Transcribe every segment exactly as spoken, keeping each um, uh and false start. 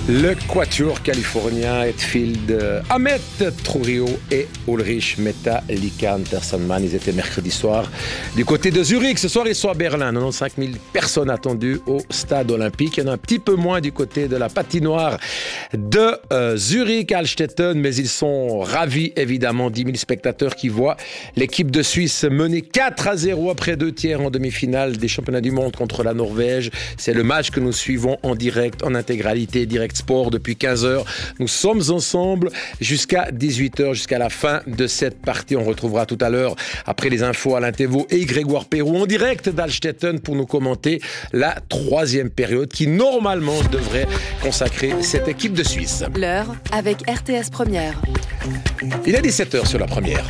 Le quatuor californien Hetfield, Ahmet Trujillo et Ulrich Metallica Anderson-Mann, ils étaient mercredi soir du côté de Zurich. Ce soir, ils sont à Berlin. quatre-vingt-quinze mille personnes attendues au stade olympique. Il y en a un petit peu moins du côté de la patinoire de euh, Zurich, Altstetten, mais ils sont ravis, évidemment. dix mille spectateurs qui voient l'équipe de Suisse mener quatre à zéro après deux tiers en demi-finale des championnats du monde contre la Norvège. C'est le match que nous suivons en direct, en intégralité, direct sport depuis quinze heures. Nous sommes ensemble jusqu'à dix-huit heures, jusqu'à la fin de cette partie. On retrouvera tout à l'heure, après les infos, Alain Thévault et Grégoire Perroux en direct d'Alstetten pour nous commenter la troisième période qui normalement devrait consacrer cette équipe de Suisse. L'heure avec R T S Première. Il est dix-sept heures sur la première.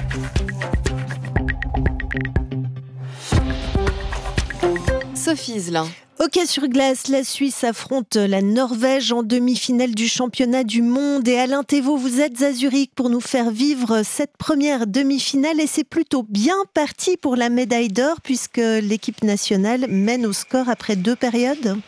Sophie Zlin. Hockey sur glace, la Suisse affronte la Norvège en demi-finale du championnat du monde. Et Alain Thévault, vous êtes à Zurich pour nous faire vivre cette première demi-finale. Et c'est plutôt bien parti pour la médaille d'or puisque l'équipe nationale mène au score après deux périodes.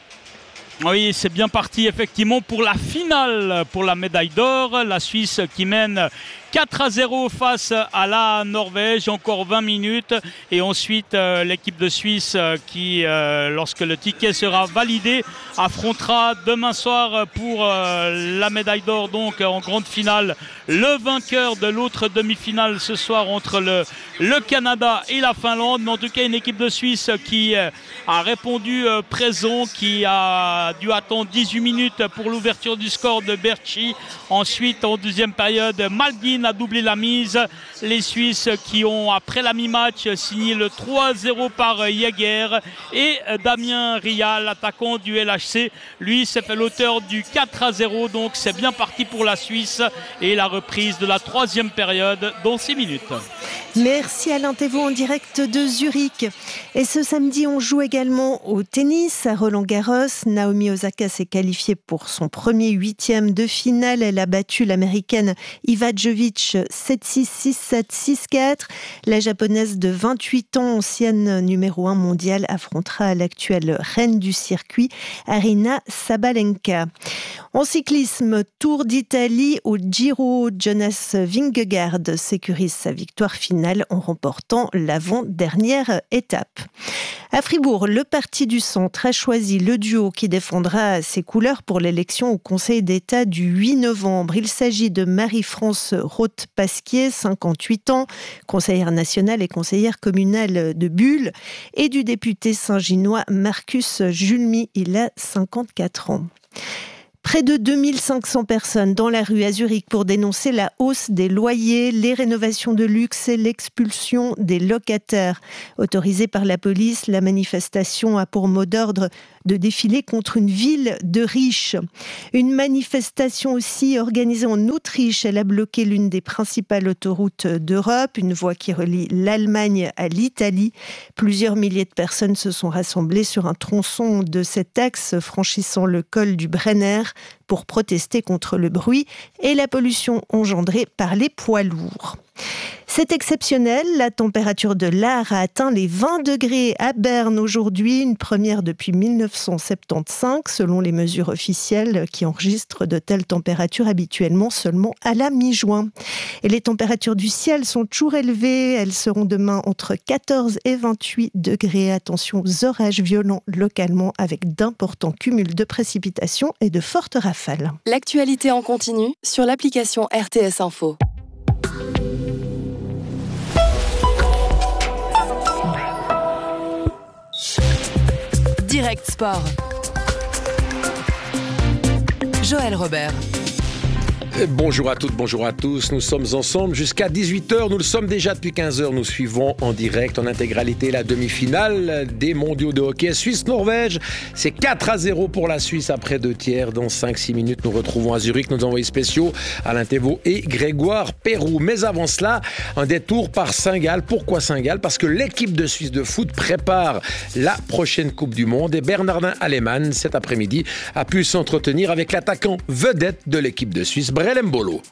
Oui, c'est bien parti effectivement pour la finale, pour la médaille d'or. La Suisse qui mène quatre à zéro face à la Norvège, encore vingt minutes. Et ensuite, euh, l'équipe de Suisse euh, qui, euh, lorsque le ticket sera validé, affrontera demain soir pour euh, la médaille d'or, donc en grande finale, le vainqueur de l'autre demi-finale ce soir entre le, le Canada et la Finlande. Mais en tout cas, une équipe de Suisse qui euh, a répondu euh, présent, qui a dû attendre dix-huit minutes pour l'ouverture du score de Berchi. Ensuite, en deuxième période, Malgin a doublé la mise. Les Suisses qui ont, après la mi-match, signé le trois zéro par Jäger. Et Damien Rial, attaquant du L H C, lui s'est fait l'auteur du quatre à zéro. Donc c'est bien parti pour la Suisse. Et la reprise de la troisième période dans six minutes. Merci Alain Thévault en direct de Zurich. Et ce samedi, on joue également au tennis à Roland-Garros. Naomi Osaka s'est qualifiée pour son premier huitième de finale. Elle a battu l'américaine Ivadjovic sept six, six sept, six quatre. La japonaise de vingt-huit ans, ancienne numéro un mondiale, affrontera l'actuelle reine du circuit, Aryna Sabalenka. En cyclisme, Tour d'Italie au Giro, Jonas Vingegaard sécurise sa victoire finale en remportant l'avant-dernière étape. À Fribourg, le Parti du Centre a choisi le duo qui défendra ses couleurs pour l'élection au Conseil d'État du huit novembre. Il s'agit de Marie-France Roth-Pasquier, cinquante-huit ans, conseillère nationale et conseillère communale de Bulle, et du député saint-ginois Marcus Julmy, il a cinquante-quatre ans. Près de deux mille cinq cents personnes dans la rue à Zurich pour dénoncer la hausse des loyers, les rénovations de luxe et l'expulsion des locataires. Autorisée par la police, la manifestation a pour mot d'ordre de défiler contre une ville de riches. Une manifestation aussi organisée en Autriche. Elle a bloqué l'une des principales autoroutes d'Europe, une voie qui relie l'Allemagne à l'Italie. Plusieurs milliers de personnes se sont rassemblées sur un tronçon de cet axe franchissant le col du Brenner pour protester contre le bruit et la pollution engendrée par les poids lourds. C'est exceptionnel, la température de l'air a atteint les vingt degrés à Berne aujourd'hui, une première depuis dix-neuf cent soixante-quinze selon les mesures officielles qui enregistrent de telles températures habituellement seulement à la mi-juin. Et les températures du ciel sont toujours élevées, elles seront demain entre quatorze et vingt-huit degrés. Attention aux orages violents localement avec d'importants cumuls de précipitations et de fortes rafales. L'actualité en continu sur l'application R T S Info. Direct Sport. Joël Robert. Bonjour à toutes, bonjour à tous. Nous sommes ensemble jusqu'à dix-huit heures. Nous le sommes déjà depuis quinze heures. Nous suivons en direct, en intégralité, la demi-finale des mondiaux de hockey Suisse-Norvège. C'est quatre à zéro pour la Suisse après deux tiers. Dans cinq six minutes, nous retrouvons à Zurich nos envoyés spéciaux, Alain Thévault et Grégoire Perroux. Mais avant cela, un détour par Saint-Gall. Pourquoi Saint-Gall ? Parce que l'équipe de Suisse de foot prépare la prochaine Coupe du Monde. Et Bernardin Alemann, cet après-midi, a pu s'entretenir avec l'attaquant vedette de l'équipe de Suisse, Brelem Bolo.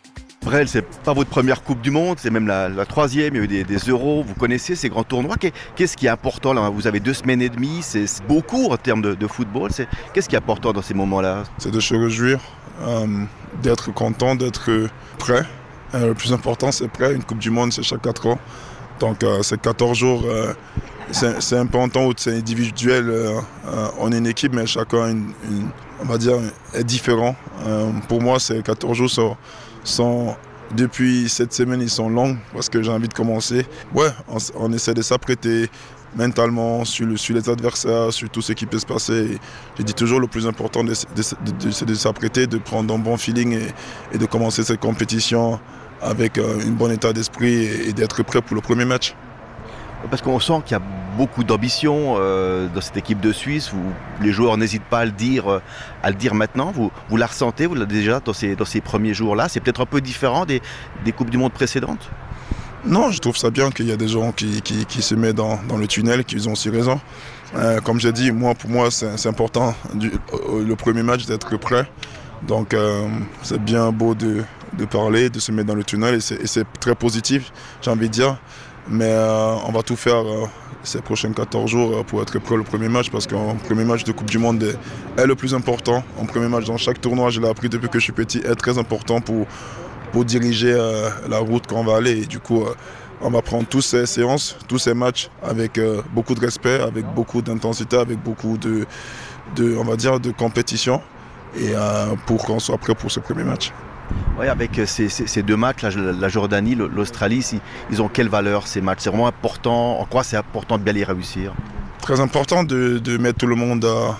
Brel, c'est pas votre première Coupe du Monde, c'est même la, la troisième, il y a eu des, des euros, vous connaissez ces grands tournois. Qu'est-ce qui est important là? Vous avez deux semaines et demie, c'est beaucoup en termes de, de football. Qu'est-ce qui est important dans ces moments-là? C'est de se réjouir, euh, d'être content, d'être prêt. Euh, le plus important, c'est prêt. Une Coupe du Monde, c'est chaque quatre ans. Donc euh, c'est quatorze jours, euh, c'est un peu un temps où c'est individuel. Euh, euh, on est une équipe, mais chacun, une, une, on va dire, est différent. Euh, pour moi, ces quatorze jours sont... Sont, depuis cette semaine, ils sont longs parce que j'ai envie de commencer. Ouais, on, on essaie de s'apprêter mentalement sur, le, sur les adversaires, sur tout ce qui peut se passer. Je dis toujours, le plus important, c'est de, de, de, de s'apprêter, de prendre un bon feeling et, et de commencer cette compétition avec euh, un bon état d'esprit et, et d'être prêt pour le premier match. Parce qu'on sent qu'il y a beaucoup d'ambition euh, dans cette équipe de Suisse, où les joueurs n'hésitent pas à le dire, euh, à le dire maintenant. Vous, vous la ressentez, vous l'avez déjà dans ces, dans ces premiers jours-là. C'est peut-être un peu différent des, des Coupes du Monde précédentes? Non, je trouve ça bien qu'il y a des gens qui, qui, qui se mettent dans, dans le tunnel, qui ont aussi raison. Euh, comme j'ai dit, moi, pour moi, c'est important du, le premier match d'être prêt. Donc, euh, c'est bien beau de, de parler, de se mettre dans le tunnel, et c'est très positif, j'ai envie de dire. Mais euh, on va tout faire euh, ces prochains quatorze jours pour être prêt au premier match, parce qu'un premier match de Coupe du Monde est, est le plus important. Un premier match dans chaque tournoi, je l'ai appris depuis que je suis petit, est très important pour, pour diriger euh, la route qu'on va aller. Et du coup, euh, on va prendre toutes ces séances, tous ces matchs avec euh, beaucoup de respect, avec beaucoup d'intensité, avec beaucoup de, de, on va dire, de compétition, et euh, pour qu'on soit prêt pour ce premier match. Oui, avec ces, ces, ces deux matchs, la, la Jordanie, l'Australie, ils ont quelle valeur ces matchs? C'est vraiment important. En quoi c'est important de bien les réussir? Très important de, de mettre tout le monde à,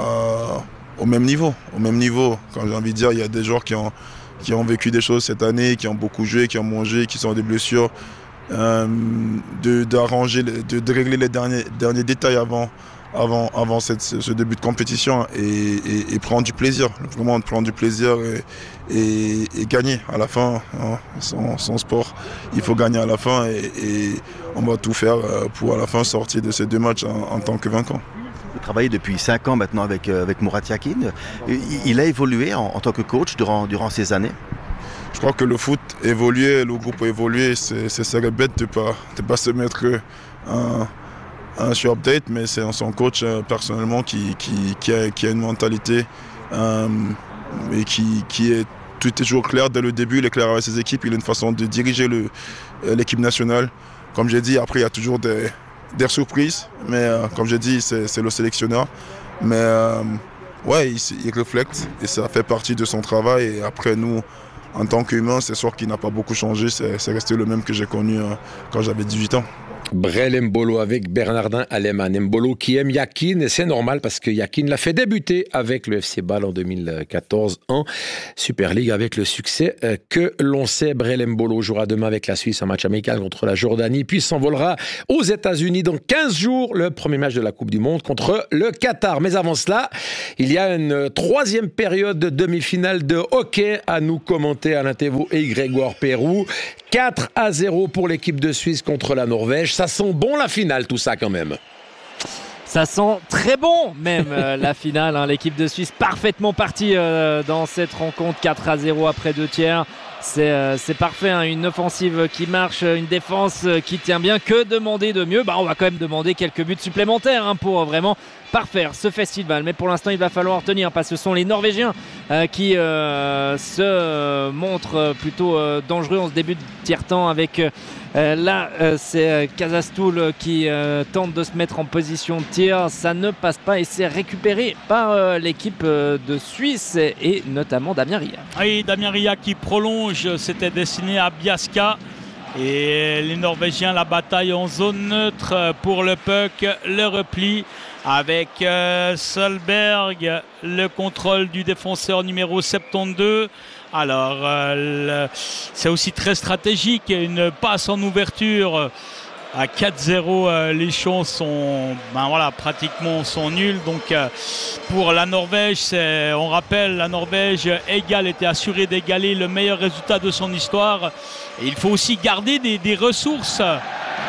à, au même niveau. Au même niveau. Quand j'ai envie de dire, il y a des joueurs qui ont, qui ont vécu des choses cette année, qui ont beaucoup joué, qui ont mangé, qui sont des blessures. Euh, de, d'arranger, de, de régler les derniers, derniers détails avant. avant, avant cette, ce début de compétition et, et, et prendre du plaisir, vraiment prendre du plaisir et, et, et gagner à la fin. Hein, son, son sport, il faut gagner à la fin et, et on va tout faire pour à la fin sortir de ces deux matchs en, en tant que vainqueur. Vous travaillez depuis cinq ans maintenant avec, avec Murat Yakin. Il a évolué en, en tant que coach durant, durant ces années? Je crois que le foot a évolué, le groupe a évolué. C'est serait bête de ne pas, de pas se mettre un, un sur update, mais c'est son coach euh, personnellement qui, qui, qui, a, qui a une mentalité euh, et qui, qui est tout est toujours clair dès le début. Il est clair avec ses équipes, il a une façon de diriger l'équipe nationale. Comme j'ai dit, après il y a toujours des, des surprises, mais euh, comme j'ai dit, c'est le sélectionneur. Mais euh, ouais, il, il reflète et ça fait partie de son travail. Et après nous, en tant qu'humain, c'est sûr qu'il n'a pas beaucoup changé. C'est resté le même que j'ai connu euh, quand j'avais dix-huit ans. Brel Embolo avec Bernardin Aleman. Embolo qui aime Yakin, et c'est normal parce que Yakin l'a fait débuter avec le F C Bâle en deux mille quatorze en Super League avec le succès que l'on sait. Brel Embolo jouera demain avec la Suisse en match amical contre la Jordanie, puis s'envolera aux États-Unis dans quinze jours, le premier match de la Coupe du Monde contre le Qatar. Mais avant cela, il y a une troisième période de demi-finale de hockey à nous commenter, Alain Thévoux et Grégoire Pérou. quatre à zéro pour l'équipe de Suisse contre la Norvège. Ça sent bon la finale, tout ça quand même. Ça sent très bon même euh, la finale. Hein. L'équipe de Suisse parfaitement partie euh, dans cette rencontre, quatre à zéro après deux tiers. C'est euh, parfait, hein. Une offensive qui marche, une défense qui tient bien. Que demander de mieux? Bah, on va quand même demander quelques buts supplémentaires hein, pour vraiment parfaire ce festival. Mais pour l'instant, il va falloir tenir parce que ce sont les Norvégiens euh, qui euh, se euh, montrent plutôt euh, dangereux en ce début de tiers-temps avec... Euh, là, euh, c'est euh, Kazastoul qui euh, tente de se mettre en position de tir. Ça ne passe pas et c'est récupéré par euh, l'équipe euh, de Suisse et, et notamment Damien Ria. Oui, Damien Ria qui prolonge. C'était destiné à Biaska. Et les Norvégiens, la bataille en zone neutre pour le puck, le repli avec euh, Solberg, le contrôle du défenseur numéro soixante-douze. Alors, euh, c'est aussi très stratégique, une passe en ouverture à quatre zéro, euh, les chances sont ben voilà, pratiquement sont nulles. Donc euh, pour la Norvège, on rappelle, la Norvège égale, était assurée d'égaler le meilleur résultat de son histoire. Et il faut aussi garder des, des ressources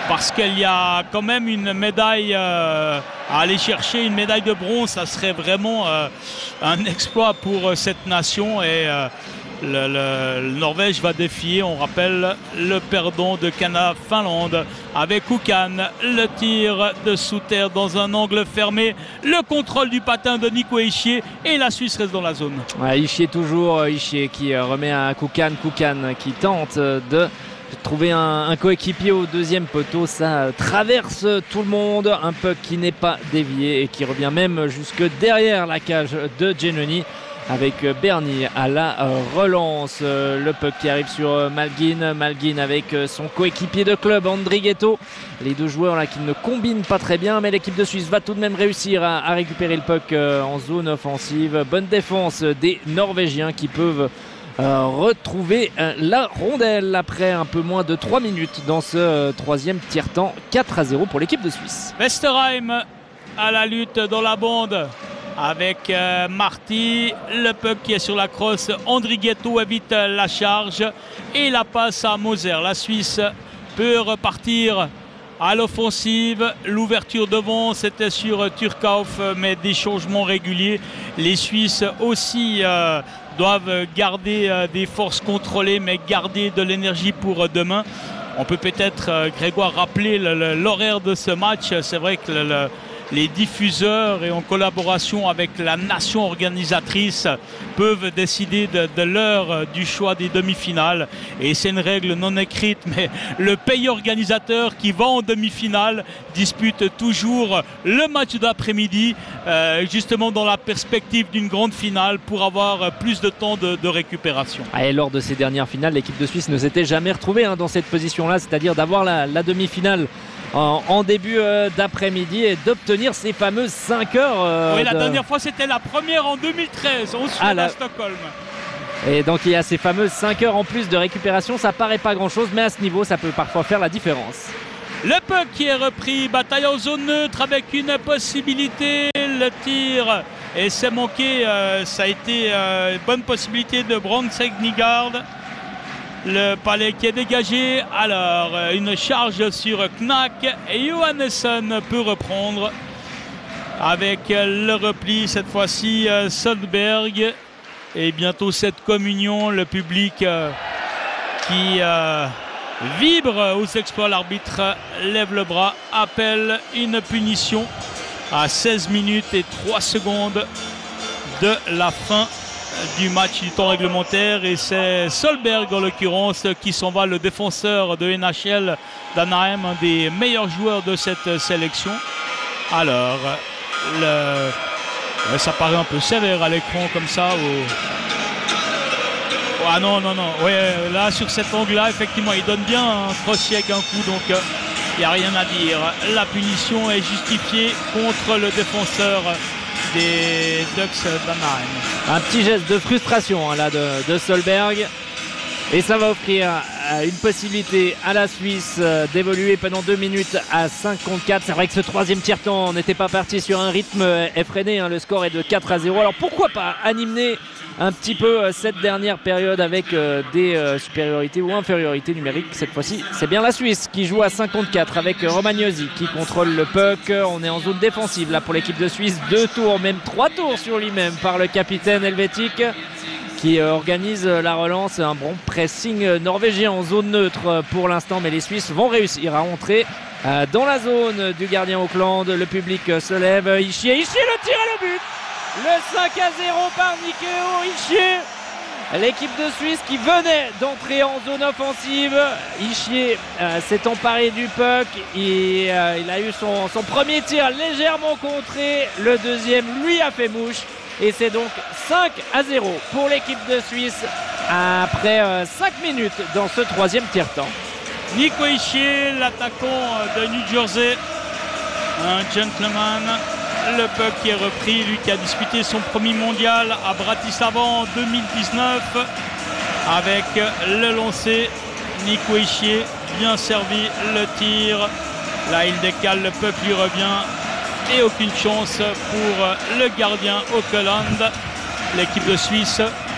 parce qu'il y a quand même une médaille euh, à aller chercher, une médaille de bronze. Ça serait vraiment euh, un exploit pour euh, cette nation et euh, le, le, le Norvège va défier, on rappelle, le perdant de Canada-Finlande avec Kukan. Le tir de sous terre dans un angle fermé, le contrôle du patin de Nico Hischier et la Suisse reste dans la zone. Ouais, Hischier toujours, Hischier qui remet à Kukan, Kukan qui tente de trouver un, un coéquipier au deuxième poteau. Ça traverse tout le monde, un puck qui n'est pas dévié et qui revient même jusque derrière la cage de Giannoni, avec Bernier à la relance. Le puck qui arrive sur Malgin. Malgin avec son coéquipier de club, Andrighetto. Les deux joueurs là qui ne combinent pas très bien, mais l'équipe de Suisse va tout de même réussir à, à récupérer le puck en zone offensive. Bonne défense des Norvégiens qui peuvent euh, retrouver la rondelle après un peu moins de trois minutes dans ce troisième tiers-temps. quatre à zéro pour l'équipe de Suisse. Westerheim à la lutte dans la bande avec euh, Marty, le puck qui est sur la crosse. Andrighetto évite la charge et la passe à Moser. La Suisse peut repartir à l'offensive. L'ouverture devant, c'était sur Turkauf, mais des changements réguliers. Les Suisses aussi euh, doivent garder euh, des forces contrôlées, mais garder de l'énergie pour euh, demain. On peut peut-être, euh, Grégoire, rappeler le, le, l'horaire de ce match. C'est vrai que le, le les diffuseurs et en collaboration avec la nation organisatrice peuvent décider de, de l'heure du choix des demi-finales et c'est une règle non écrite, mais le pays organisateur qui va en demi-finale dispute toujours le match d'après-midi euh, justement dans la perspective d'une grande finale pour avoir plus de temps de, de récupération. Et lors de ces dernières finales, l'équipe de Suisse ne s'était jamais retrouvée hein, dans cette position-là, c'est-à-dire d'avoir la, la demi-finale En, en début euh, d'après-midi et d'obtenir ces fameuses cinq heures. Euh, oui, la de... dernière fois c'était la première en deux mille treize, on se fait à Stockholm. Et donc il y a ces fameuses cinq heures en plus de récupération, ça paraît pas grand-chose, mais à ce niveau, ça peut parfois faire la différence. Le puck qui est repris, bataille en zone neutre avec une possibilité, le tir, et c'est manqué, euh, ça a été euh, une bonne possibilité de Bronseg Nygard. Le palais qui est dégagé, alors une charge sur Knack et Johannesson peut reprendre avec le repli cette fois-ci Soldberg et bientôt cette communion, le public euh, qui euh, vibre aux exploits. L'arbitre lève le bras, appelle une punition à seize minutes et trois secondes de la fin du match du temps réglementaire et c'est Solberg en l'occurrence qui s'en va, le défenseur de N H L d'Anaheim, un des meilleurs joueurs de cette sélection. Alors le... ouais, ça paraît un peu sévère à l'écran comme ça ou... ah non non non ouais, là sur cet angle là effectivement il donne bien un crochet avec un coup, donc il euh, n'y a rien à dire. La punition est justifiée contre le défenseur des Ducks d'Anaheim. Un petit geste de frustration hein, là de, de Solberg et ça va offrir euh, une possibilité à la Suisse euh, d'évoluer pendant deux minutes à cinq contre quatre. C'est vrai que ce troisième tiers-temps n'était pas parti sur un rythme euh, effréné, hein. Le score est de quatre à zéro. Alors pourquoi pas animer un petit peu euh, cette dernière période avec euh, des euh, supériorités ou infériorités numériques. Cette fois-ci, c'est bien la Suisse qui joue à cinq contre quatre avec euh, Romagnosi qui contrôle le puck. On est en zone défensive là pour l'équipe de Suisse. Deux tours, même trois tours sur lui-même par le capitaine helvétique qui euh, organise euh, la relance. Un bon pressing euh, norvégien en zone neutre pour l'instant, mais les Suisses vont réussir à entrer euh, dans la zone du gardien Auckland. Le public euh, se lève. Hischier, Hischier, le tir à le but. Le cinq à zéro par Nikeo Hischier. L'équipe de Suisse qui venait d'entrer en zone offensive. Hischier euh, s'est emparé du puck et euh, il a eu son, son premier tir légèrement contré. Le deuxième lui a fait mouche. Et c'est donc cinq à zéro pour l'équipe de Suisse après euh, cinq minutes dans ce troisième tiers-temps. Nico Hischier, l'attaquant de New Jersey, un gentleman. Le puck qui est repris, lui qui a disputé son premier mondial à Bratislava en deux mille dix-neuf avec le lancer. Nico Hischier, bien servi, le tir. Là, il décale, le puck lui revient et aucune chance pour le gardien Auckland. L'équipe de Suisse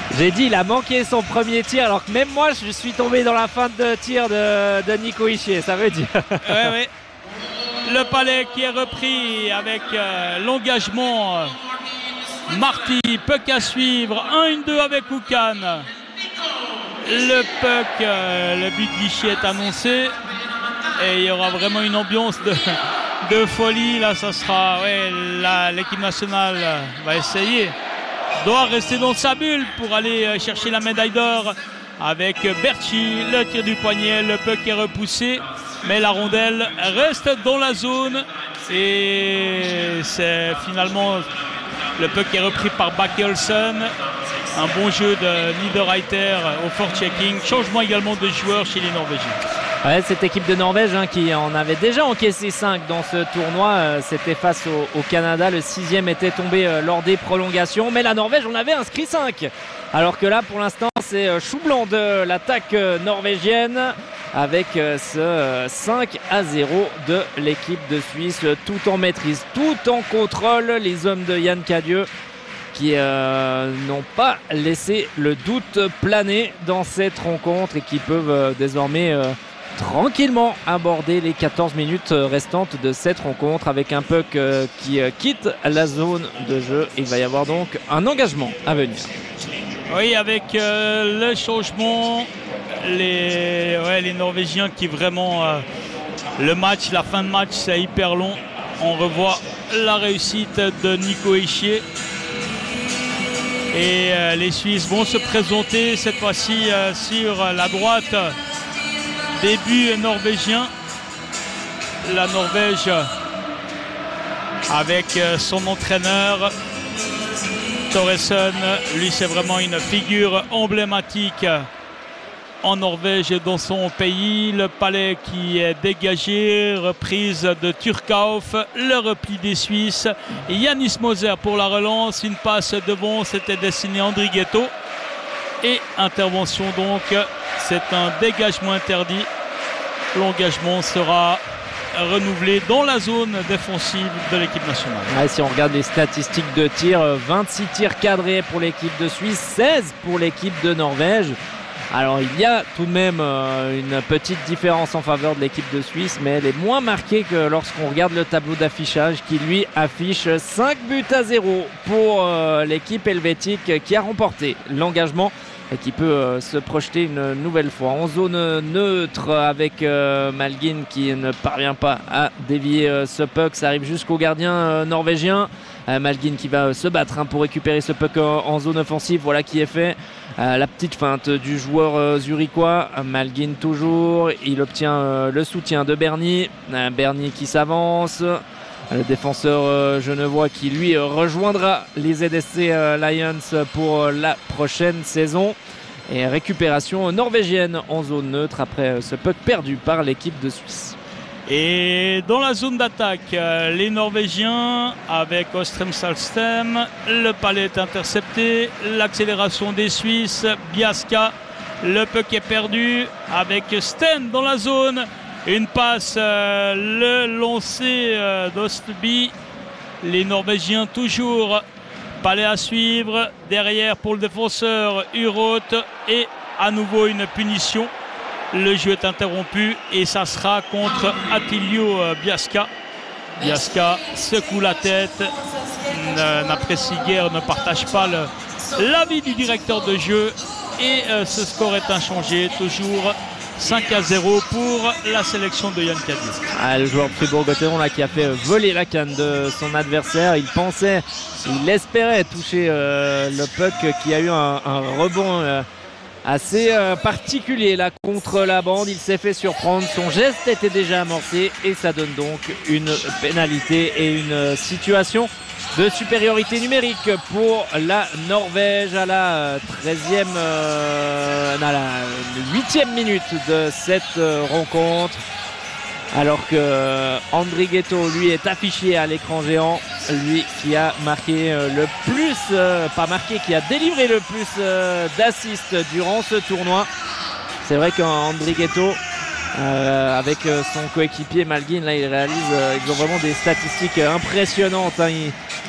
J'ai dit, il a manqué son premier tir, alors que même moi, je suis tombé dans la fin de tir de, de Nico Hischier, ça veut dire. Ouais, ouais. Le Palais qui est repris avec euh, l'engagement. Marty, puck à suivre, un deux avec Oukan. Le puck, euh, le but d'Hischier est annoncé. Et il y aura vraiment une ambiance de, de folie. Là, ça sera, ouais, là, l'équipe nationale va essayer. Doit rester dans sa bulle pour aller chercher la médaille d'or avec Berchi, le tir du poignet, le puck est repoussé, mais la rondelle reste dans la zone et c'est finalement le puck est repris par Bakkelson. Un bon jeu de Niederreiter au forechecking, changement également de joueurs chez les Norvégiens. Ouais, cette équipe de Norvège hein, qui en avait déjà encaissé cinq dans ce tournoi, euh, c'était face au, au Canada. Le sixième était tombé euh, lors des prolongations, mais la Norvège en avait inscrit cinq. Alors que là, pour l'instant, c'est euh, chou blanc de l'attaque euh, norvégienne avec euh, ce euh, cinq à zéro de l'équipe de Suisse, euh, tout en maîtrise, tout en contrôle. Les hommes de Yann Cadieux qui euh, n'ont pas laissé le doute planer dans cette rencontre et qui peuvent euh, désormais euh, tranquillement aborder les quatorze minutes restantes de cette rencontre avec un puck euh, qui euh, quitte la zone de jeu. Il va y avoir donc un engagement à venir. Oui, avec euh, le changement, les, ouais, les Norvégiens qui vraiment euh, le match, la fin de match c'est hyper long. On revoit la réussite de Nico Hischier. Et euh, les Suisses vont se présenter cette fois-ci euh, sur la droite. Début norvégien. La Norvège avec son entraîneur Thoresen. Lui, c'est vraiment une figure emblématique en Norvège et dans son pays. Le Palais qui est dégagé. Reprise de Turkauf. Le repli des Suisses. Yannis Moser pour la relance. Une passe devant. C'était destiné à André Ghetto. Et intervention donc. C'est un dégagement interdit. L'engagement sera renouvelé dans la zone défensive de l'équipe nationale. Ouais, si on regarde les statistiques de tir, vingt-six tirs cadrés pour l'équipe de Suisse, seize pour l'équipe de Norvège. Alors il y a tout de même euh, une petite différence en faveur de l'équipe de Suisse, mais elle est moins marquée que lorsqu'on regarde le tableau d'affichage qui lui affiche cinq buts à zéro pour euh, l'équipe helvétique qui a remporté l'engagement et qui peut euh, se projeter une nouvelle fois en zone neutre avec euh, Malgin qui ne parvient pas à dévier euh, ce puck. Ça arrive jusqu'au gardien euh, norvégien. Euh, Malgin qui va euh, se battre hein, pour récupérer ce puck en, en zone offensive. Voilà qui est fait. Euh, la petite feinte du joueur euh, zurichois. Malgin toujours. Il obtient euh, le soutien de Berny. Euh, Berny qui s'avance. Le défenseur euh, genevois qui lui euh, rejoindra les Z S C euh, Lions pour euh, la prochaine saison. Et récupération norvégienne en zone neutre après euh, ce puck perdu par l'équipe de Suisse. Et dans la zone d'attaque, euh, les Norvégiens avec Ostrem Salstem. Le Palais est intercepté. L'accélération des Suisses. Biaska. Le puck est perdu avec Sten dans la zone. Une passe, euh, le lancer euh, d'Ostby. Les Norvégiens toujours. Palais à suivre. Derrière pour le défenseur Uroth. Et à nouveau une punition. Le jeu est interrompu et ça sera contre Attilio Biaska. Biaska secoue la tête. N'apprécie guère, ne partage pas le, l'avis du directeur de jeu. Et euh, ce score est inchangé. Toujours cinq à zéro pour la sélection de Yann Cadieux. Ah, le joueur de Fribourg-Gotteron là qui a fait voler la canne de son adversaire. Il pensait, il espérait toucher euh, le puck qui a eu un, un rebond euh, assez euh, particulier là contre la bande. Il s'est fait surprendre. Son geste était déjà amorcé et ça donne donc une pénalité et une situation de supériorité numérique pour la Norvège à la treizième, euh, à la huitième minute de cette euh, rencontre. Alors que euh, André Ghetto, lui, est affiché à l'écran géant. Lui qui a marqué euh, le plus, euh, pas marqué, qui a délivré le plus euh, d'assists durant ce tournoi. C'est vrai qu'André Ghetto, Euh, avec euh, son coéquipier Malgin, là il réalise, euh, ils ont vraiment des statistiques euh, impressionnantes. Hein. Il,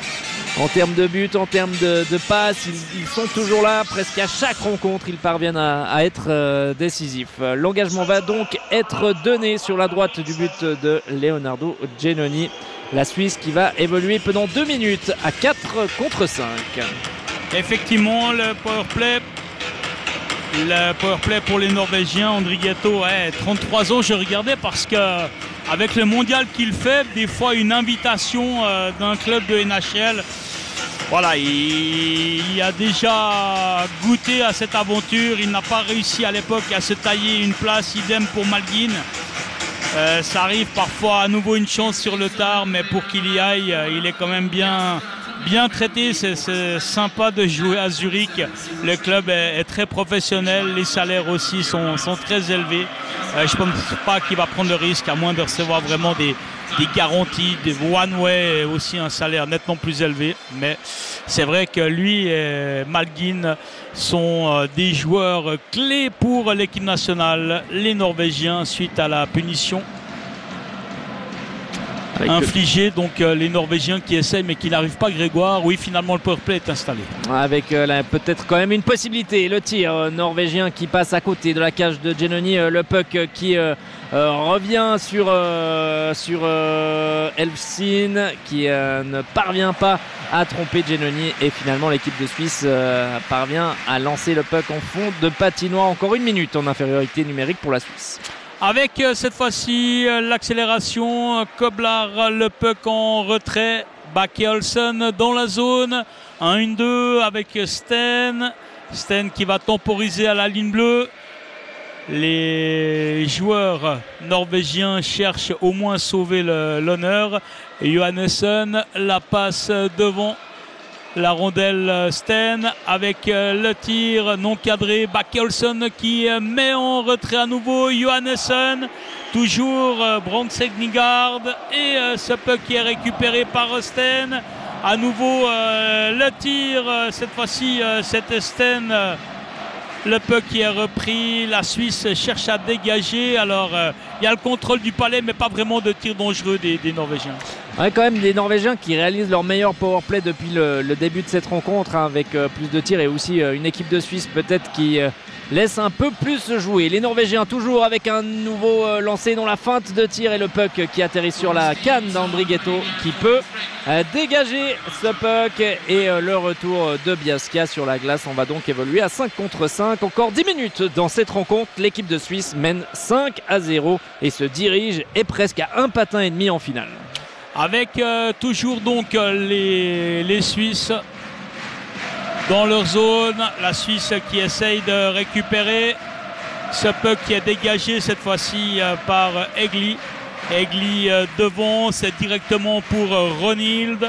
En termes de but, en termes de, de passes, ils, ils sont toujours là. Presque à chaque rencontre, ils parviennent à, à être euh, décisifs. L'engagement va donc être donné sur la droite du but de Leonardo Giannoni. La Suisse qui va évoluer pendant deux minutes à quatre contre cinq. Effectivement, le powerplay. Le powerplay pour les Norvégiens. Andrigetto, ouais, trente-trois ans, je regardais parce que avec le mondial qu'il fait, des fois une invitation euh, d'un club de N H L. Voilà, il, il a déjà goûté à cette aventure. Il n'a pas réussi à l'époque à se tailler une place, idem pour Malgin. Euh, ça arrive parfois à nouveau une chance sur le tard, mais pour qu'il y aille, il est quand même bien, bien traité. C'est, c'est sympa de jouer à Zurich. Le club est, est très professionnel, les salaires aussi sont, sont très élevés. Euh, je ne pense pas qu'il va prendre le risque, à moins de recevoir vraiment des, des garanties, des one-way et aussi un salaire nettement plus élevé. Mais c'est vrai que lui et Malgin sont des joueurs clés pour l'équipe nationale, les Norvégiens, suite à la punition Avec infligée. Donc euh, les Norvégiens qui essayent mais qui n'arrivent pas, Grégoire. Oui, finalement le powerplay est installé. Avec euh, là, peut-être quand même une possibilité. Le tir euh, norvégien qui passe à côté de la cage de Giannoni. Euh, le puck euh, qui euh, euh, revient sur, euh, sur euh, Elfsson qui euh, ne parvient pas à tromper Giannoni. Et finalement l'équipe de Suisse euh, parvient à lancer le puck en fond de patinoire. Encore une minute en infériorité numérique pour la Suisse. Avec euh, cette fois-ci euh, l'accélération, Koblar, le puck en retrait, Bakke Olsen dans la zone, un un deux avec Sten, Sten qui va temporiser à la ligne bleue. Les joueurs norvégiens cherchent au moins à sauver le, l'honneur. Et Johannesson la passe devant la rondelle Sten avec le tir non cadré. Bakke Olsen qui met en retrait à nouveau Johannesson. Toujours Brandsegnigard et ce puck qui est récupéré par Sten. À nouveau le tir, cette fois-ci c'est Sten. Le puck qui est repris, la Suisse cherche à dégager. Alors il euh, y a le contrôle du palais mais pas vraiment de tir dangereux des, des Norvégiens. Ouais, quand même des Norvégiens qui réalisent leur meilleur powerplay depuis le, le début de cette rencontre hein, avec euh, plus de tirs et aussi euh, une équipe de Suisse peut-être qui euh, laisse un peu plus jouer. Les Norvégiens toujours avec un nouveau euh, lancé dans la feinte de tir et le puck qui atterrit sur la canne d'Andrigetto qui peut euh, dégager ce puck et euh, le retour de Biasca sur la glace. On va donc évoluer à cinq contre cinq. Encore dix minutes dans cette rencontre. L'équipe de Suisse mène cinq à zéro et se dirige et presque à un patin et demi en finale. Avec euh, toujours donc les, les Suisses dans leur zone, la Suisse qui essaye de récupérer ce puck qui est dégagé cette fois-ci euh, par Egli. Egli euh, devant, c'est directement pour euh, Ronhild.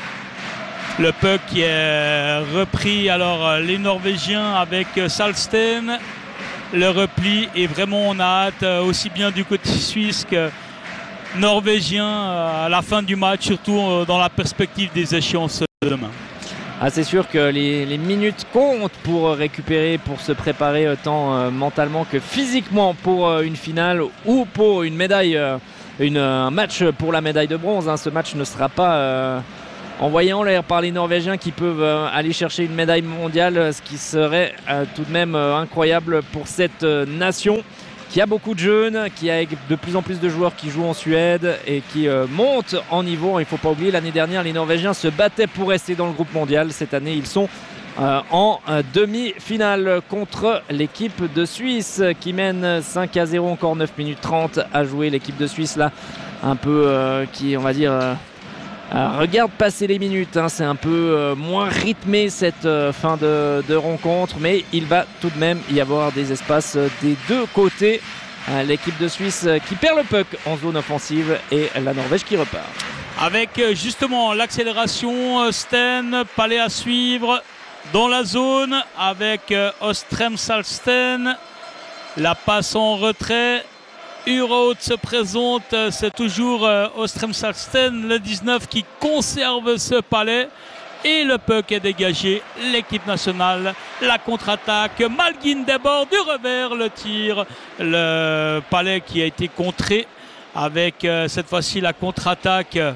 Le puck qui est repris, alors euh, les Norvégiens avec euh, Salsten. Le repli et vraiment on a hâte euh, aussi bien du côté suisse que norvégien à la fin du match, surtout dans la perspective des échéances de demain. Ah, c'est sûr que les, les minutes comptent pour récupérer, pour se préparer tant euh, mentalement que physiquement pour euh, une finale ou pour une médaille, euh, une, un match pour la médaille de bronze. Hein. Ce match ne sera pas euh, envoyé en l'air par les Norvégiens qui peuvent euh, aller chercher une médaille mondiale, ce qui serait euh, tout de même euh, incroyable pour cette euh, nation. Qui a beaucoup de jeunes, qui a de plus en plus de joueurs qui jouent en Suède et qui euh, montent en niveau. Il ne faut pas oublier, l'année dernière, les Norvégiens se battaient pour rester dans le groupe mondial. Cette année, ils sont euh, en euh, demi-finale contre l'équipe de Suisse qui mène cinq à zéro, encore neuf minutes trente à jouer. L'équipe de Suisse, là, un peu euh, qui, on va dire... Euh, Euh, regarde passer les minutes, hein, c'est un peu euh, moins rythmé cette euh, fin de, de rencontre, mais il va tout de même y avoir des espaces euh, des deux côtés. Euh, l'équipe de Suisse euh, qui perd le puck en zone offensive et la Norvège qui repart. Avec euh, justement l'accélération, euh, Sten, palais à suivre dans la zone avec euh, Ostrem Salsten. La passe en retrait. Uraut se présente, c'est toujours euh, Ostrem Salsten, le dix-neuf, qui conserve ce palais. Et le puck est dégagé, l'équipe nationale, la contre-attaque, Malgin déborde du revers, le tir, le palais qui a été contré avec euh, cette fois-ci la contre-attaque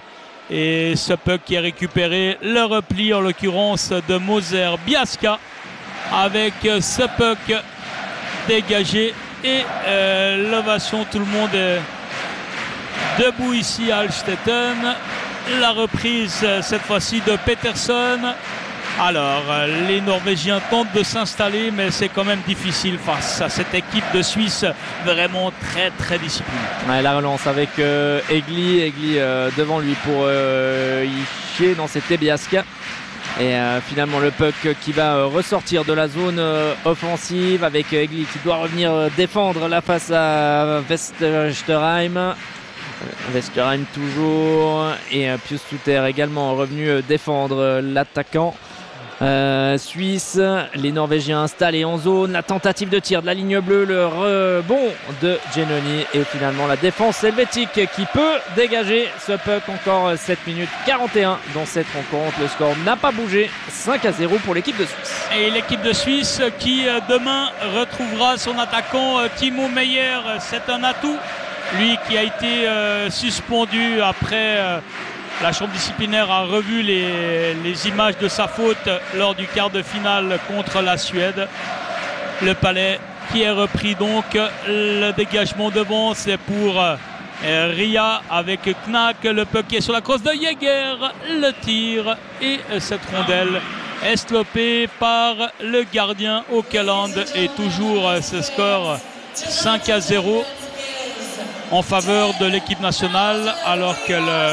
Et ce puck qui est récupéré, le repli en l'occurrence de Moser Biasca avec ce puck dégagé et euh, l'ovation, tout le monde est debout ici à Alstetten. La reprise cette fois-ci de Peterson. Alors les Norvégiens tentent de s'installer, mais c'est quand même difficile face à cette équipe de Suisse vraiment très très disciplinée. Ouais, la relance avec euh, Egli, Egli euh, devant lui pour euh, Ishii, non c'était Biasca. Et euh, finalement le puck qui va euh, ressortir de la zone euh, offensive avec euh, Egli qui doit revenir euh, défendre là face à Westerheim. Euh, Westerheim toujours et euh, Pius Suter également revenu euh, défendre euh, l'attaquant. Euh, Suisse, les Norvégiens installés en zone, la tentative de tir de la ligne bleue, le rebond de Giannoni et finalement la défense helvétique qui peut dégager ce puck. Encore sept minutes quarante et un dans cette rencontre, le score n'a pas bougé, cinq à zéro pour l'équipe de Suisse. Et l'équipe de Suisse qui demain retrouvera son attaquant Timo Meyer, c'est un atout, lui qui a été euh, suspendu après euh, la chambre disciplinaire a revu les, les images de sa faute lors du quart de finale contre la Suède. Le Palais qui est repris donc. Le dégagement devant, c'est pour euh, Ria avec Knack. Le puck est sur la crosse de Jäger. Le tir et euh, cette rondelle est stoppée par le gardien Åkerland. Et toujours euh, ce score cinq à zéro. En faveur de l'équipe nationale, alors que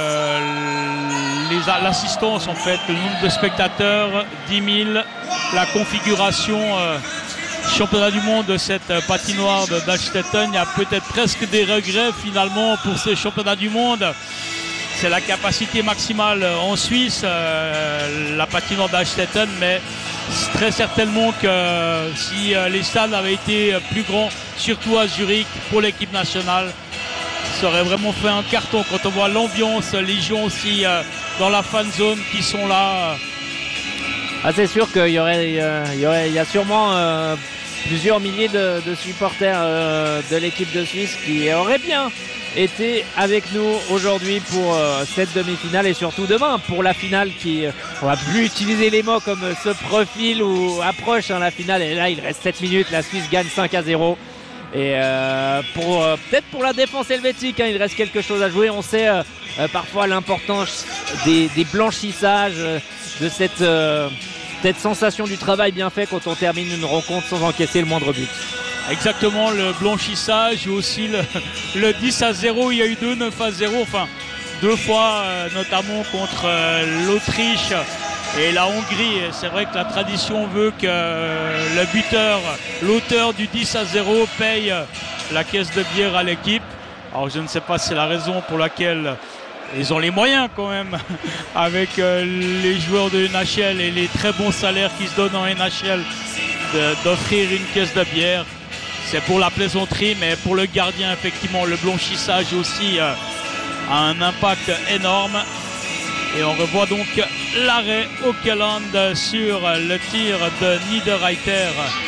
le, les, l'assistance, en fait, le nombre de spectateurs, dix mille, la configuration euh, championnat du monde de cette patinoire d'Alstetten, il y a peut-être presque des regrets finalement pour ce championnat du monde. C'est la capacité maximale en Suisse, euh, la patinoire d'Alstetten, mais très certainement que si euh, les stades avaient été plus grands, surtout à Zurich, pour l'équipe nationale, ça aurait vraiment fait un carton quand on voit l'ambiance, les gens aussi euh, dans la fan zone qui sont là. Ah, c'est sûr qu'il y aurait, euh, il y aurait, il y a sûrement euh, plusieurs milliers de, de supporters euh, de l'équipe de Suisse qui auraient bien été avec nous aujourd'hui pour euh, cette demi-finale et surtout demain pour la finale qui, euh, on va plus utiliser les mots comme ce profil ou approche hein, la finale. Et là, il reste sept minutes, la Suisse gagne cinq à zéro. Et euh, pour euh, peut-être pour la défense helvétique, hein, il reste quelque chose à jouer. On sait euh, euh, parfois l'importance des, des blanchissages, euh, de cette, euh, cette sensation du travail bien fait quand on termine une rencontre sans encaisser le moindre but. Exactement, le blanchissage et aussi le, le dix à zéro, il y a eu deux neuf à zéro, enfin deux fois euh, notamment contre euh, l'Autriche et la Hongrie. Et c'est vrai que la tradition veut que euh, le buteur, l'auteur du dix à zéro paye la caisse de bière à l'équipe. Alors je ne sais pas si c'est la raison pour laquelle ils ont les moyens quand même avec euh, les joueurs de N H L et les très bons salaires qui se donnent en N H L de, d'offrir une caisse de bière. C'est pour la plaisanterie, mais pour le gardien, effectivement, le blanchissage aussi euh, a un impact énorme. Et on revoit donc l'arrêt Åkerland sur le tir de Niederreiter.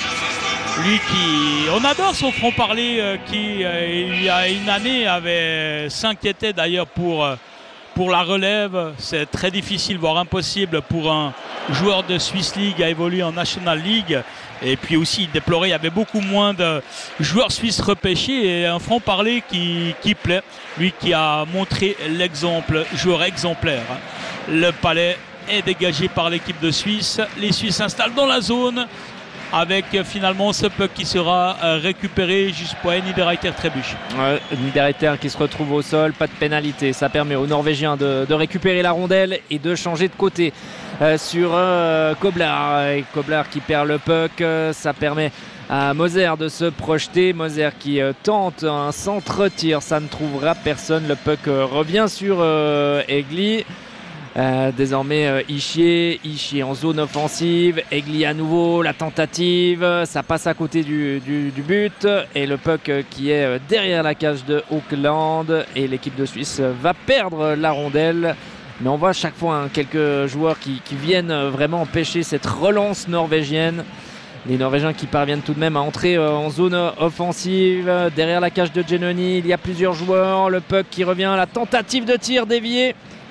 Lui qui, on adore son franc-parler, euh, qui euh, il y a une année avait s'inquiétait d'ailleurs pour, euh, pour la relève. C'est très difficile, voire impossible pour un joueur de Swiss League à évoluer en National League. Et puis aussi il déplorait, il y avait beaucoup moins de joueurs suisses repêchés et un franc-parler qui, qui plaît. Lui qui a montré l'exemple, joueur exemplaire. Le Palais est dégagé par l'équipe de Suisse. Les Suisses s'installent dans la zone avec finalement ce puck qui sera récupéré juste pour Niederreiter trébuche. Ouais, Niederreiter qui se retrouve au sol, pas de pénalité. Ça permet aux Norvégiens de, de récupérer la rondelle et de changer de côté euh, sur euh, Koblar. Et Koblar qui perd le puck, euh, ça permet à Moser de se projeter. Moser qui euh, tente un centre-tir, ça ne trouvera personne. Le puck euh, revient sur euh, Egli. Euh, désormais euh, Ishii, Ishii en zone offensive, Egli à nouveau, la tentative, ça passe à côté du, du, du but et le puck euh, qui est euh, derrière la cage de Åkerland et l'équipe de Suisse euh, va perdre la rondelle. Mais on voit à chaque fois hein, quelques joueurs qui, qui viennent euh, vraiment empêcher cette relance norvégienne. Les Norvégiens qui parviennent tout de même à entrer euh, en zone offensive. Derrière la cage de Giannoni, il y a plusieurs joueurs. Le puck qui revient, la tentative de tir déviée.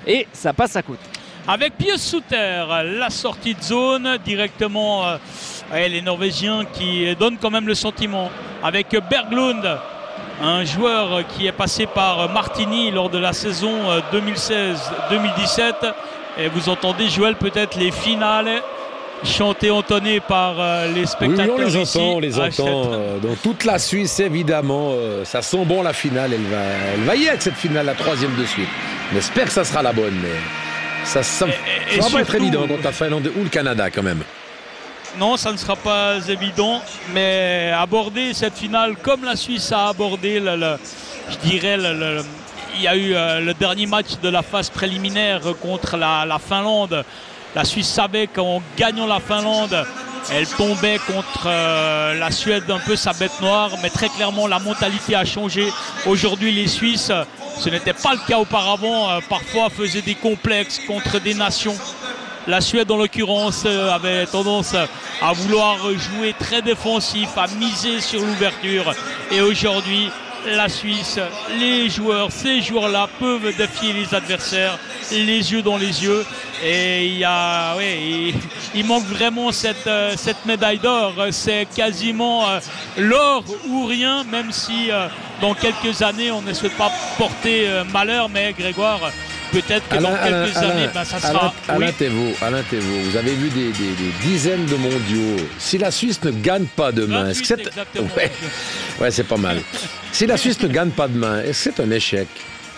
et ça passe à côté. Avec pied sous terre, la sortie de zone directement, euh, ouais, les Norvégiens qui donnent quand même le sentiment. Avec Berglund, un joueur qui est passé par Martigny lors de la saison deux mille seize deux mille dix-sept. Et vous entendez, Joël, peut-être les finales chanté, entonné par euh, les spectateurs. Oui, on les ici. entend, on les ah, entend. Euh, dans toute la Suisse, évidemment, euh, ça sent bon la finale. Elle va, elle va y être cette finale, la troisième de suite. On espère que ça sera la bonne, mais ça, ça, et, ça et va surtout, pas être évident contre la Finlande ou le Canada quand même. Non, ça ne sera pas évident, mais aborder cette finale comme la Suisse a abordé, le, le, je dirais, le, le, il y a eu euh, le dernier match de la phase préliminaire contre la, la Finlande. La Suisse savait qu'en gagnant la Finlande, elle tombait contre euh, la Suède, un peu sa bête noire, mais très clairement la mentalité a changé. Aujourd'hui, les Suisses, ce n'était pas le cas auparavant, euh, parfois faisaient des complexes contre des nations. La Suède, en l'occurrence, euh, avait tendance à vouloir jouer très défensif, à miser sur l'ouverture. Et aujourd'hui, la Suisse, les joueurs, ces joueurs-là peuvent défier les adversaires, les yeux dans les yeux. Et il y a, ouais, il, il manque vraiment cette, euh, cette médaille d'or. C'est quasiment euh, l'or ou rien, même si euh, dans quelques années, on ne souhaite pas porter euh, malheur. Mais Grégoire, peut-être que Alain, dans quelques Alain, années, Alain, ben, ça Alain, sera... Alain, oui. Thévaux, Alain Thévaux, vous avez vu des, des, des dizaines de mondiaux. Si la Suisse ne gagne pas demain, est-ce que c'est... Exactement. Ouais, ouais, c'est pas mal. Si la Suisse ne gagne pas demain, est-ce que c'est un échec?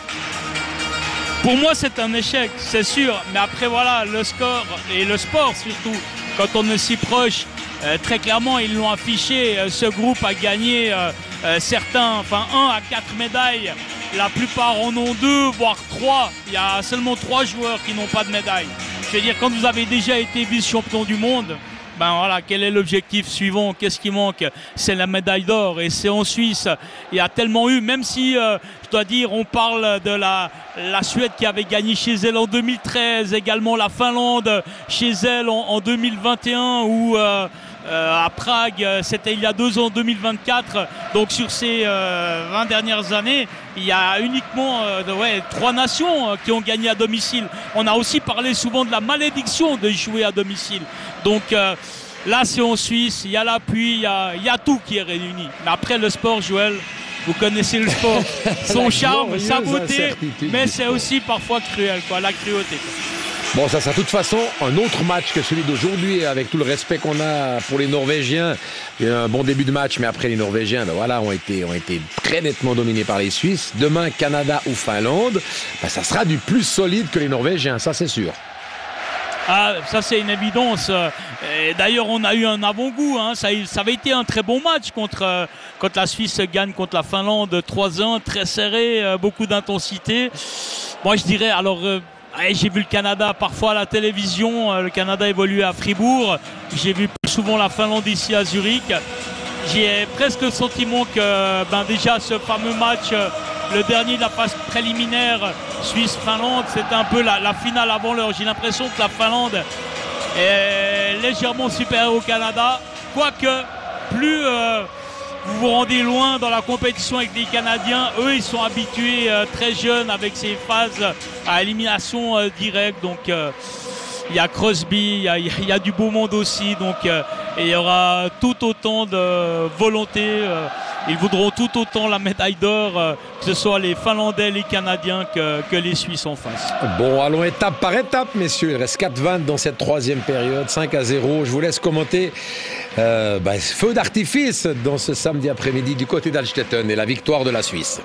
Pour moi, c'est un échec, c'est sûr. Mais après, voilà, le score et le sport surtout, quand on est si proche, euh, très clairement, ils l'ont affiché. Euh, ce groupe a gagné euh, euh, certains, enfin un à quatre médailles. La plupart en ont deux, voire trois. Il y a seulement trois joueurs qui n'ont pas de médaille. Je veux dire, quand vous avez déjà été vice-champion du monde, ben voilà, quel est l'objectif suivant? Qu'est-ce qui manque? C'est la médaille d'or. Et c'est en Suisse. Il y a tellement eu, même si, euh, je dois dire, on parle de la, la Suède qui avait gagné chez elle en deux mille treize, également la Finlande chez elle en, en deux mille vingt et un, ou euh, euh, à Prague, c'était il y a deux ans, deux mille vingt-quatre. Donc sur ces euh, vingt dernières années, il y a uniquement euh, de, ouais, trois nations euh, qui ont gagné à domicile. On a aussi parlé souvent de la malédiction de jouer à domicile. Donc euh, là, c'est en Suisse, il y a l'appui, il y a, il y a tout qui est réuni. Mais après, le sport, Joël, vous connaissez le sport, son charme, sa beauté, mais c'est aussi parfois cruel, quoi, la cruauté, quoi. Bon, ça sera de toute façon un autre match que celui d'aujourd'hui, avec tout le respect qu'on a pour les Norvégiens. Il y a eu un bon début de match, mais après les Norvégiens, ben voilà, ont été, ont été très nettement dominés par les Suisses. Demain, Canada ou Finlande, ben ça sera du plus solide que les Norvégiens, ça c'est sûr. Ah, ça c'est une évidence. Et d'ailleurs, on a eu un avant-goût. Hein. Ça, ça avait été un très bon match contre, quand la Suisse gagne contre la Finlande trois un, très serré, beaucoup d'intensité. Moi, je dirais, alors... j'ai vu le Canada parfois à la télévision. Le Canada évoluait à Fribourg. J'ai vu plus souvent la Finlande ici à Zurich. J'ai presque le sentiment que ben déjà ce fameux match, le dernier de la phase préliminaire Suisse-Finlande, c'était un peu la, la finale avant l'heure. J'ai l'impression que la Finlande est légèrement supérieure au Canada. Quoique, plus... Euh, vous vous rendez loin dans la compétition avec les Canadiens. Eux, ils sont habitués euh, très jeunes avec ces phases à élimination euh, directe. Donc, il euh, y a Crosby, il y, y, y a du beau monde aussi. Donc, euh, et il y aura tout autant de volonté. Euh, ils voudront tout autant la médaille d'or, euh, que ce soit les Finlandais, les Canadiens, que, que les Suisses en face. Bon, allons étape par étape, messieurs. Il reste quatre vingt dans cette troisième période, cinq à zéro. Je vous laisse commenter euh, ben, feu d'artifice dans ce samedi après-midi du côté d'Alstetten et la victoire de la Suisse.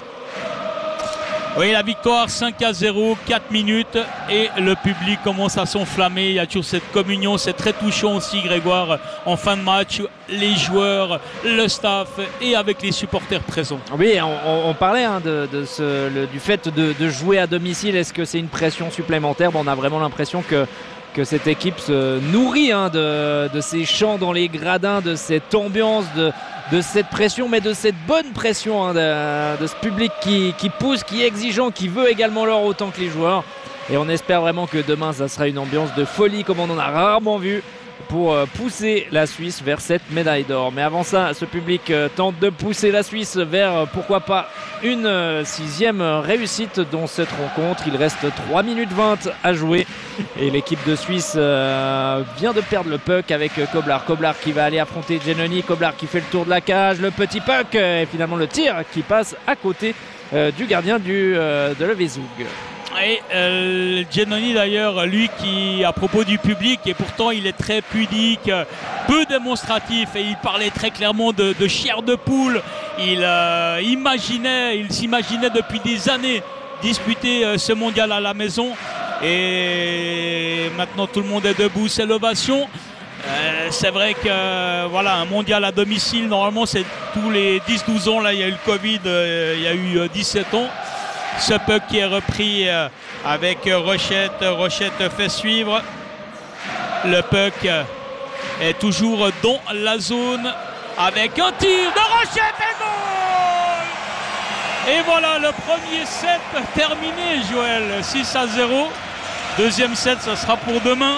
Oui, la victoire cinq à zéro, quatre minutes et le public commence à s'enflammer. Il y a toujours cette communion, c'est très touchant aussi, Grégoire, en fin de match, les joueurs, le staff et avec les supporters présents. Oui, on, on parlait hein, de, de ce, le, du fait de, de jouer à domicile. Est-ce que c'est une pression supplémentaire? Bon, on a vraiment l'impression que que cette équipe se nourrit hein, de, de ces chants dans les gradins, de cette ambiance, de, de cette pression, mais de cette bonne pression hein, de, de ce public qui, qui pousse, qui est exigeant, qui veut également l'or autant que les joueurs. Et on espère vraiment que demain, ça sera une ambiance de folie comme on en a rarement vu. pour pousser la Suisse vers cette médaille d'or. Mais avant ça, ce public tente de pousser la Suisse vers, pourquoi pas, une sixième réussite dans cette rencontre. Il reste trois minutes vingt à jouer et l'équipe de Suisse euh, vient de perdre le puck avec Koblar. Koblar qui va aller affronter Giannoni. Koblar qui fait le tour de la cage, le petit puck et finalement le tir qui passe à côté euh, du gardien du, euh, de Levezoug. Et euh, Giannoni d'ailleurs, lui qui à propos du public, et pourtant il est très pudique, peu démonstratif, et il parlait très clairement de, de chair de poule. Il euh, imaginait, il s'imaginait depuis des années disputer euh, ce mondial à la maison, et maintenant tout le monde est debout, c'est l'ovation. Euh, c'est vrai que euh, voilà, un mondial à domicile, normalement c'est tous les dix douze ans, là il y a eu le Covid, euh, il y a eu euh, dix-sept ans. Ce puck qui est repris euh, avec Rochette. Rochette fait suivre. Le puck euh, est toujours dans la zone avec un tir de Rochette et goal! Et voilà le premier set terminé, Joël. six à zéro. Deuxième set, ça sera pour demain.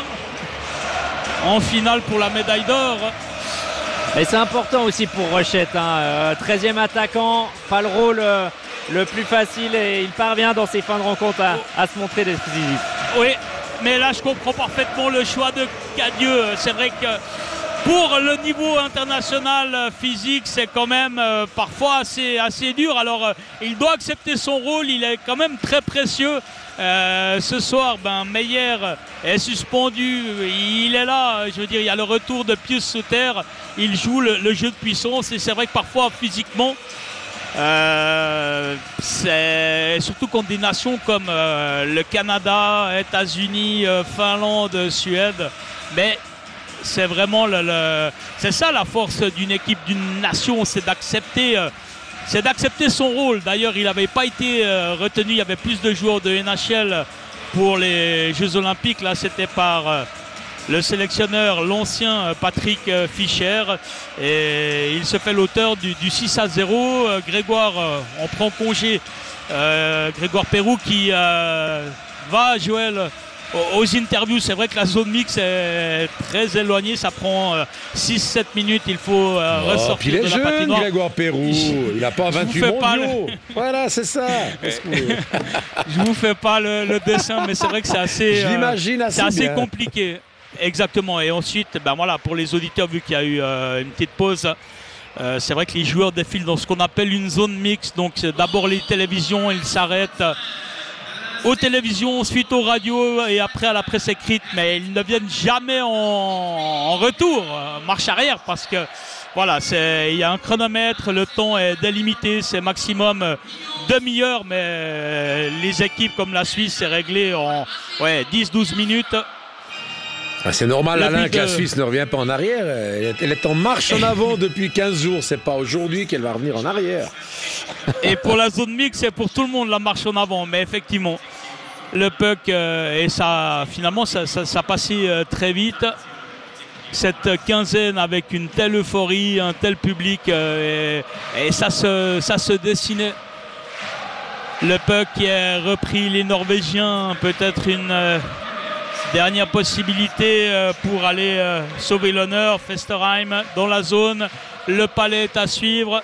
En finale pour la médaille d'or. Et c'est important aussi pour Rochette. Hein. Euh, treizième attaquant, pas le rôle... Euh... le plus facile, et il parvient dans ses fins de rencontre à, à se montrer décisif. Oui, mais là je comprends parfaitement le choix de Cadieux. C'est vrai que pour le niveau international physique, c'est quand même euh, parfois assez, assez dur. Alors euh, il doit accepter son rôle, il est quand même très précieux. Euh, ce soir, ben, Meyer est suspendu, il est là, je veux dire, il y a le retour de Pius Suter, il joue le, le jeu de puissance, et c'est vrai que parfois physiquement, Euh, c'est surtout contre des nations comme euh, le Canada, États-Unis, euh, Finlande, Suède, mais c'est vraiment le, le c'est ça la force d'une équipe, d'une nation, c'est d'accepter euh, c'est d'accepter son rôle. D'ailleurs, il n'avait pas été euh, retenu, il y avait plus de joueurs de N H L pour les Jeux Olympiques, là c'était par euh, le sélectionneur, l'ancien Patrick Fischer, et il se fait l'auteur du, du six à zéro. Grégoire, on prend congé, euh, Grégoire Pérou qui euh, va, Joël, aux, aux interviews. C'est vrai que la zone mixte est très éloignée, ça prend euh, six sept minutes, il faut euh, oh, ressortir puis il est de jeune, la patinoire. Grégoire Pérou, il n'a pas vingt-huit mondiaux. Le... Voilà, c'est ça. Je vous fais pas le, le dessin, mais c'est vrai que c'est assez, Je l'imagine euh, assez, c'est assez bien. compliqué. Exactement, et ensuite, ben voilà, pour les auditeurs, vu qu'il y a eu euh, une petite pause, euh, c'est vrai que les joueurs défilent dans ce qu'on appelle une zone mixte. Donc c'est d'abord les télévisions, ils s'arrêtent aux télévisions, ensuite aux radios et après à la presse écrite, mais ils ne viennent jamais en, en retour, marche arrière, parce que voilà, c'est, il y a un chronomètre, le temps est délimité, c'est maximum demi-heure, mais les équipes comme la Suisse, c'est réglé en ouais, dix douze minutes. Ah, c'est normal, Le Alain, but que la de- Suisse ne revient pas en arrière. Elle est, elle est en marche en avant depuis quinze jours. C'est pas aujourd'hui qu'elle va revenir en arrière. Et pour la zone mixte, c'est pour tout le monde la marche en avant. Mais effectivement, le puck, euh, et ça, finalement, ça, ça, ça passait euh, très vite. Cette quinzaine avec une telle euphorie, un tel public, euh, et, et ça, se, ça se dessinait. Le puck qui est repris, les Norvégiens, peut-être une euh, dernière possibilité euh, pour aller euh, sauver l'honneur. Festerheim dans la zone, le palais est à suivre.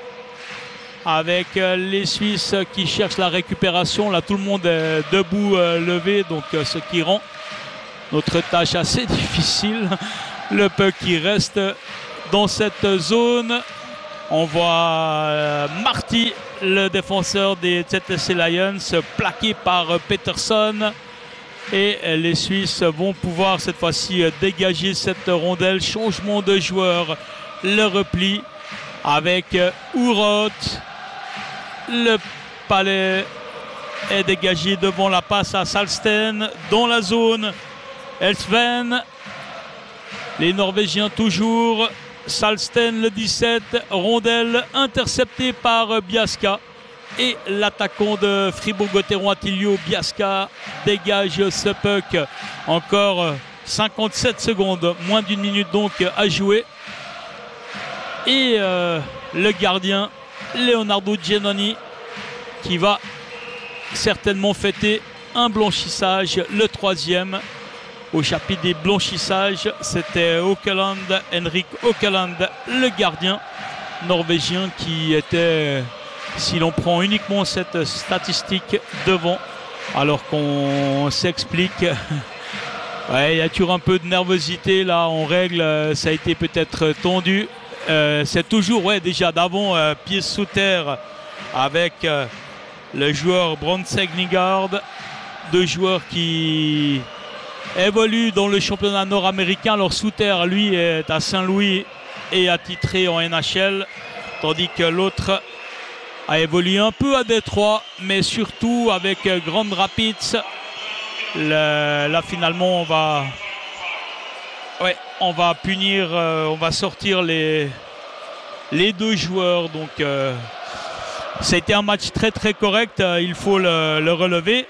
Avec euh, les Suisses qui cherchent la récupération. Là, tout le monde est debout, euh, levé, donc euh, ce qui rend notre tâche assez difficile. Le puck qui reste dans cette zone. On voit euh, Marty, le défenseur des Z T C Lions, plaqué par euh, Peterson. Et euh, les Suisses vont pouvoir cette fois-ci euh, dégager cette rondelle. Changement de joueur, le repli avec euh, Urot. Le palais est dégagé devant la passe à Salsten dans la zone. Elsven, les Norvégiens toujours. Salsten le dix-sept, rondelle interceptée par Biasca. Et l'attaquant de Fribourg-Gotteron, Attilio Biasca, dégage ce puck. Encore cinquante-sept secondes, moins d'une minute donc à jouer. Et euh, le gardien Leonardo Giannoni qui va certainement fêter un blanchissage, le troisième. au chapitre des blanchissages. C'était Åkerland, Henrik Åkerland, le gardien norvégien qui était, si l'on prend uniquement cette statistique, devant. Alors qu'on s'explique, ouais, il y a toujours un peu de nervosité là en règle, ça a été peut-être tendu. Euh, c'est toujours ouais, déjà d'avant, euh, pieds sous terre avec euh, le joueur Bronseg Nygaard, deux joueurs qui évoluent dans le championnat nord-américain. Alors sous terre, lui, est à Saint-Louis et attitré en N H L, tandis que l'autre a évolué un peu à Détroit, mais surtout avec Grand Rapids. Le, là, finalement, on va, ouais, on va punir, euh, on va sortir les, les deux joueurs. Donc, euh, ça a été un match très très correct. Il faut le, le relever.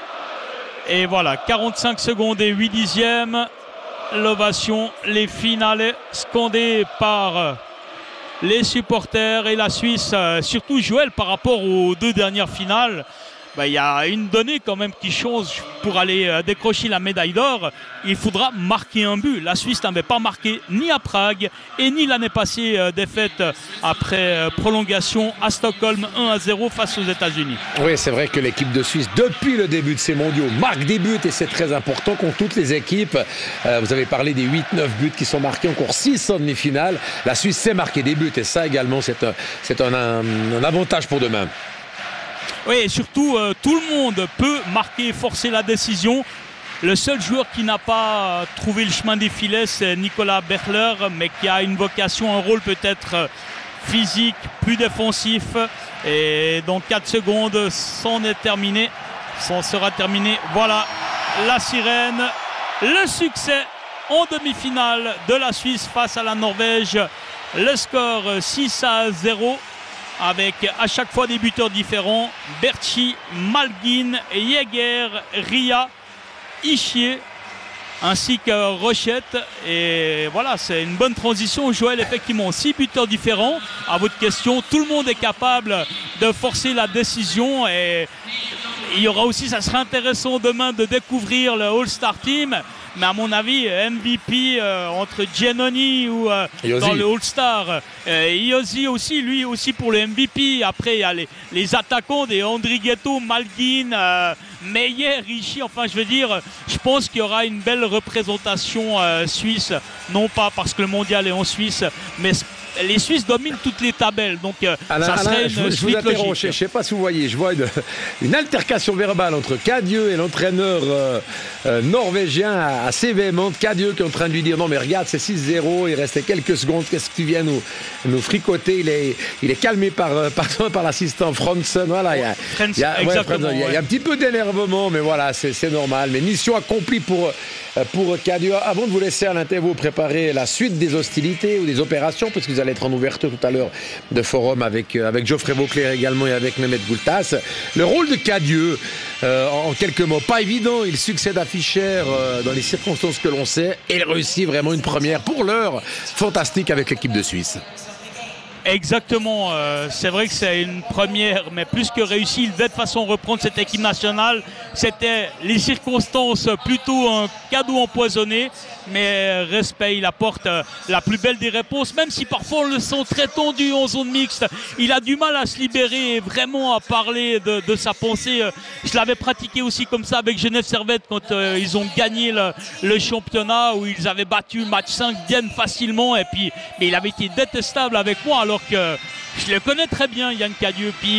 Et voilà, quarante-cinq secondes et huit dixièmes. L'ovation, les finales scandées par les supporters et la Suisse, euh, surtout Joël, par rapport aux deux dernières finales. Il y a une donnée quand même qui change pour aller euh, décrocher la médaille d'or. Il faudra marquer un but. La Suisse n'avait pas marqué ni à Prague et ni l'année passée, euh, défaite après euh, prolongation à Stockholm un à zéro face aux États-Unis. Oui, c'est vrai que l'équipe de Suisse, depuis le début de ces mondiaux, marque des buts et c'est très important contre toutes les équipes. Euh, vous avez parlé des huit neuf buts qui sont marqués, encore six en demi-finale. La Suisse sait marquer des buts et ça également, c'est un, c'est un, un, un avantage pour demain. Oui, et surtout, euh, tout le monde peut marquer, forcer la décision. Le seul joueur qui n'a pas trouvé le chemin des filets, c'est Nicolas Berler, mais qui a une vocation, un rôle peut-être physique, plus défensif. Et dans quatre secondes, c'en est terminé. C'en sera terminé. Voilà, la sirène, le succès en demi-finale de la Suisse face à la Norvège. Le score six à zéro. Avec à chaque fois des buteurs différents, Berchi, Malgin, Jäger, Ria, Ischier, ainsi que Rochette. Et voilà, c'est une bonne transition. Joël, effectivement, six buteurs différents. À votre question, tout le monde est capable de forcer la décision. Et il y aura aussi, ça sera intéressant demain de découvrir le All-Star Team. Mais à mon avis, M V P euh, entre Giannoni ou euh, dans le All-Star. Euh, Iosi aussi, lui aussi pour le M V P. Après, il y a les, les attaquants des Andrighetto, Malgin, euh, Meyer, Richie. Enfin, je veux dire, je pense qu'il y aura une belle représentation euh, suisse. Non pas parce que le mondial est en Suisse, mais les Suisses dominent toutes les tabelles, donc euh, Alain, ça serait Alain, une je, je vous interromps, je ne sais pas si vous voyez, je vois une, une altercation verbale entre Cadieux et l'entraîneur euh, euh, norvégien assez véhémente. Cadieux qui est en train de lui dire non mais regarde c'est six zéro, il restait quelques secondes, qu'est-ce que tu viens nous, nous fricoter. Il est, il est calmé par, par, par l'assistant Franzen. Voilà, il y a, il y a, ouais, Franzen, il y a, il y a un petit peu d'énervement, mais voilà, c'est, c'est normal. Mais mission accomplie pour, pour Cadieux. Avant de vous laisser à l'interview préparer la suite des hostilités ou des opérations, parce que vous allez être en ouverture tout à l'heure de forum avec, avec Geoffrey Vauclair également et avec Mehmet Goultas. Le rôle de Cadieux, euh, en quelques mots, pas évident. Il succède à Fischer euh, dans les circonstances que l'on sait et il réussit vraiment une première pour l'heure fantastique avec l'équipe de Suisse. Exactement, euh, c'est vrai que c'est une première, mais plus que réussi. Il devait de façon reprendre cette équipe nationale. C'était les circonstances, plutôt un cadeau empoisonné, mais respect, il apporte euh, la plus belle des réponses, même si parfois on le sent très tendu en zone mixte. Il a du mal à se libérer et vraiment à parler de, de sa pensée. Je l'avais pratiqué aussi comme ça avec Genève Servette quand euh, ils ont gagné le, le championnat, où ils avaient battu match cinq Vienne facilement, et puis, mais il avait été détestable avec moi alors que je le connais très bien, Yann Cadieux. Puis